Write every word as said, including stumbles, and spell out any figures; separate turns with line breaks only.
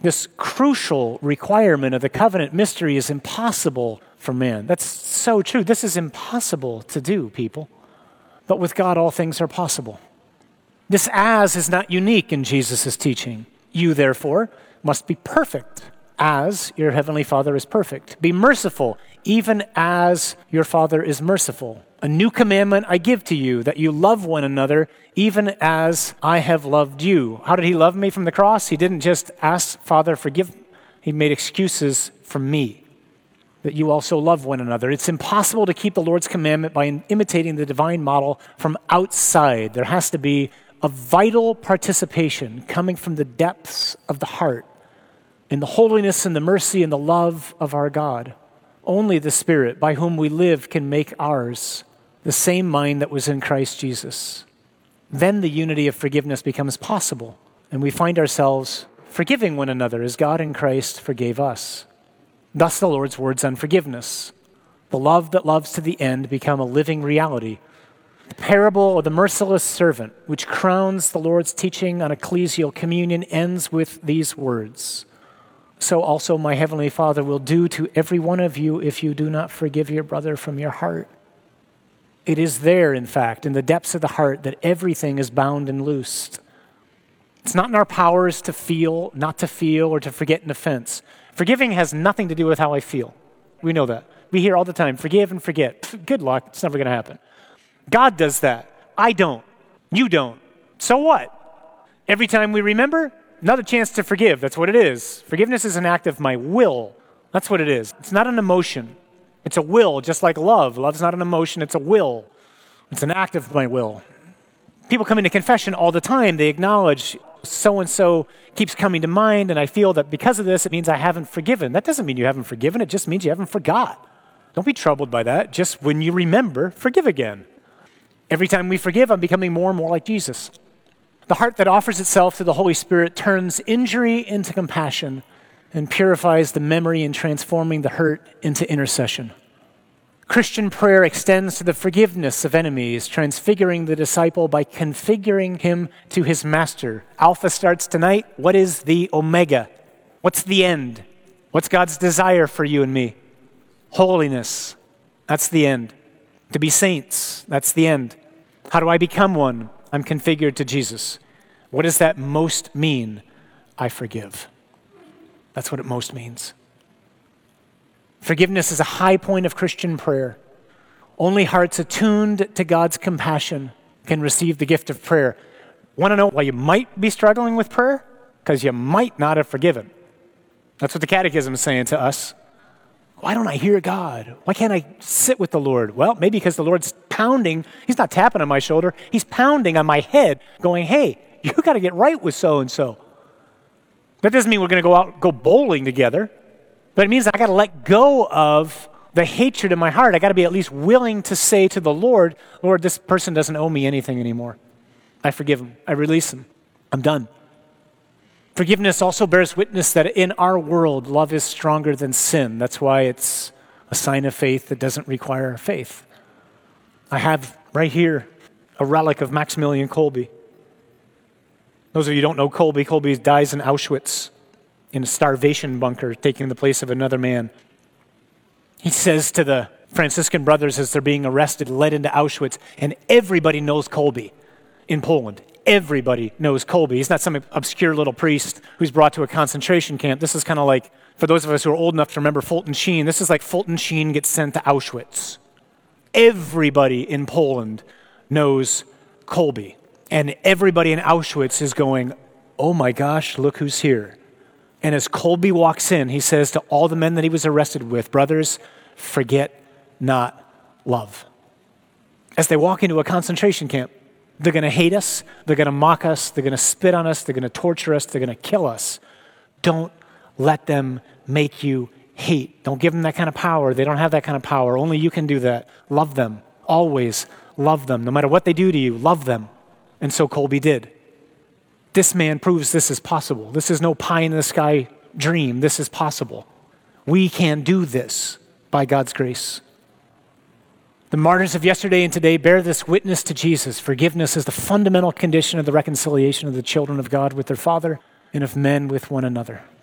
This crucial requirement of the covenant mystery is impossible for man. That's so true. This is impossible to do, people. But with God, all things are possible. This as is not unique in Jesus' teaching. You, therefore, must be perfect as your heavenly Father is perfect. Be merciful, even as your Father is merciful. A new commandment I give to you, that you love one another, even as I have loved you. How did he love me from the cross? He didn't just ask, Father, forgive. He made excuses for me, that you also love one another. It's impossible to keep the Lord's commandment by imitating the divine model from outside. There has to be a vital participation coming from the depths of the heart in the holiness and the mercy and the love of our God. Only the Spirit by whom we live can make ours the same mind that was in Christ Jesus. Then the unity of forgiveness becomes possible, and we find ourselves forgiving one another as God in Christ forgave us. Thus the Lord's words on forgiveness. The love that loves to the end become a living reality. The parable of the merciless servant, which crowns the Lord's teaching on ecclesial communion, ends with these words. So also my heavenly Father will do to every one of you if you do not forgive your brother from your heart. It is there, in fact, in the depths of the heart that everything is bound and loosed. It's not in our powers to feel, not to feel, or to forget an offense. Forgiving has nothing to do with how I feel. We know that. We hear all the time, forgive and forget. Good luck, it's never going to happen. God does that. I don't. You don't. So what? Every time we remember, another chance to forgive. That's what it is. Forgiveness is an act of my will. That's what it is. It's not an emotion. It's a will, just like love. Love's not an emotion, it's a will. It's an act of my will. People come into confession all the time. They acknowledge so-and-so keeps coming to mind, and I feel that because of this, it means I haven't forgiven. That doesn't mean you haven't forgiven. It just means you haven't forgot. Don't be troubled by that. Just when you remember, forgive again. Every time we forgive, I'm becoming more and more like Jesus. The heart that offers itself to the Holy Spirit turns injury into compassion and purifies the memory in transforming the hurt into intercession. Christian prayer extends to the forgiveness of enemies, transfiguring the disciple by configuring him to his master. Alpha starts tonight. What is the Omega? What's the end? What's God's desire for you and me? Holiness. That's the end. To be saints. That's the end. How do I become one? I'm configured to Jesus. What does that most mean? I forgive. That's what it most means. Forgiveness is a high point of Christian prayer. Only hearts attuned to God's compassion can receive the gift of prayer. Want to know why you might be struggling with prayer? Because you might not have forgiven. That's what the Catechism is saying to us. Why don't I hear God? Why can't I sit with the Lord? Well, maybe because the Lord's pounding. He's not tapping on my shoulder. He's pounding on my head, going, hey, you got to get right with so-and-so. That doesn't mean we're going to go out, go bowling together. But it means I got to let go of the hatred in my heart. I got to be at least willing to say to the Lord, Lord, this person doesn't owe me anything anymore. I forgive him. I release him. I'm done. Forgiveness also bears witness that in our world, love is stronger than sin. That's why it's a sign of faith that doesn't require faith. I have right here a relic of Maximilian Kolbe. Those of you who don't know Kolbe, Kolbe dies in Auschwitz in a starvation bunker, taking the place of another man. He says to the Franciscan brothers as they're being arrested, led into Auschwitz, and everybody knows Kolbe in Poland. Everybody knows Kolbe. He's not some obscure little priest who's brought to a concentration camp. This is kind of like, for those of us who are old enough to remember Fulton Sheen, this is like Fulton Sheen gets sent to Auschwitz. Everybody in Poland knows Kolbe. And everybody in Auschwitz is going, oh my gosh, look who's here. And as Kolbe walks in, he says to all the men that he was arrested with, brothers, forget not love. As they walk into a concentration camp, they're going to hate us, they're going to mock us, they're going to spit on us, they're going to torture us, they're going to kill us. Don't let them make you hate. Don't give them that kind of power. They don't have that kind of power. Only you can do that. Love them. Always love them. No matter what they do to you, love them. And so Kolbe did. This man proves this is possible. This is no pie in the sky dream. This is possible. We can do this by God's grace. The martyrs of yesterday and today bear this witness to Jesus. Forgiveness is the fundamental condition of the reconciliation of the children of God with their Father and of men with one another.